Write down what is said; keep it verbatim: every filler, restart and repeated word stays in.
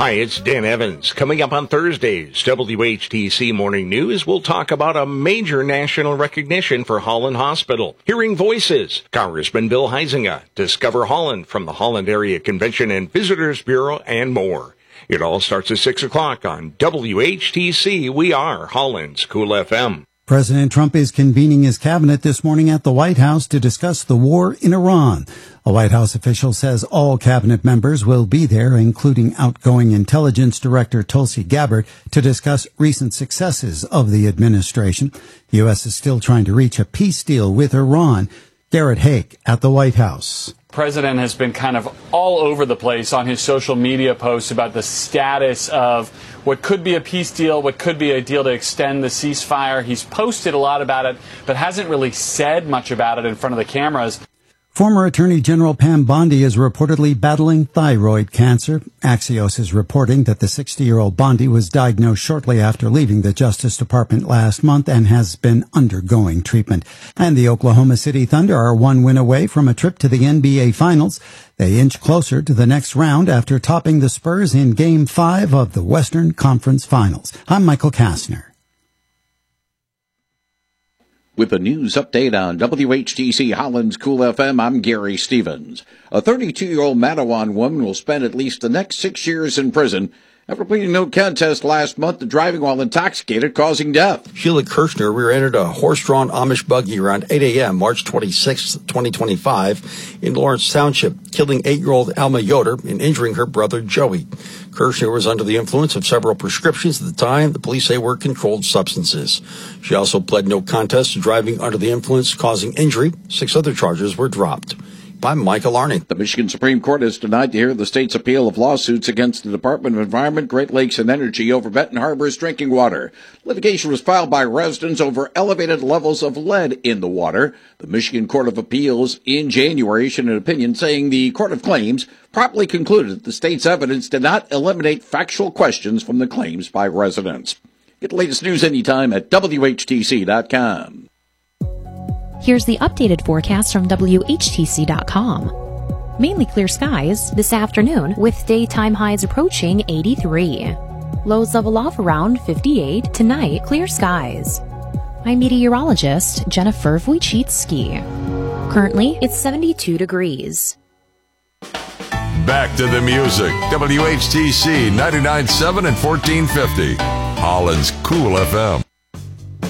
Hi, it's Dan Evans. Coming up on Thursday's W H T C Morning News, we'll talk about a major national recognition for Holland Hospital. Hearing Voices, Congressman Bill Huizenga, Discover Holland from the Holland Area Convention and Visitors Bureau, and more. It all starts at six o'clock on W H T C. We are Holland's Cool F M. President Trump is convening his cabinet this morning at the White House to discuss the war in Iran. A White House official says all cabinet members will be there, including outgoing intelligence director Tulsi Gabbard, to discuss recent successes of the administration. The U S is still trying to reach a peace deal with Iran. Garrett Haake at the White House. The president has been kind of all over the place on his social media posts about the status of what could be a peace deal, what could be a deal to extend the ceasefire. He's posted a lot about it, but hasn't really said much about it in front of the cameras. Former Attorney General Pam Bondi is reportedly battling thyroid cancer. Axios is reporting that the sixty-year-old Bondi was diagnosed shortly after leaving the Justice Department last month and has been undergoing treatment. And the Oklahoma City Thunder are one win away from a trip to the N B A Finals. They inch closer to the next round after topping the Spurs in Game five of the Western Conference Finals. I'm Michael Kastner. With a news update on W H T C Holland's Cool F M, I'm Gary Stevens. A thirty-two-year-old Matawan woman will spend at least the next six years in prison after pleading no contest last month to driving while intoxicated, causing death. Sheila Kirshner rear-ended a horse-drawn Amish buggy around eight a.m. March twenty-sixth, twenty twenty-five in Lawrence Township, killing eight-year-old Alma Yoder and injuring her brother Joey. Kirshner was under the influence of several prescriptions at the time the police say were controlled substances. She also pled no contest to driving under the influence causing injury. Six other charges were dropped. I'm Michael Arney. The Michigan Supreme Court has denied to hear the state's appeal of lawsuits against the Department of Environment, Great Lakes, and Energy over Benton Harbor's drinking water. Litigation was filed by residents over elevated levels of lead in the water. The Michigan Court of Appeals in January issued an opinion saying the Court of Claims properly concluded that the state's evidence did not eliminate factual questions from the claims by residents. Get the latest news anytime at W H T C dot com. Here's the updated forecast from W H T C dot com. Mainly clear skies this afternoon with daytime highs approaching eighty-three. Lows level off around fifty-eight. Tonight, clear skies. I'm meteorologist Jennifer Wojcicki. Currently, it's seventy-two degrees. Back to the music. W H T C ninety-nine point seven and fourteen fifty. Holland's Cool F M.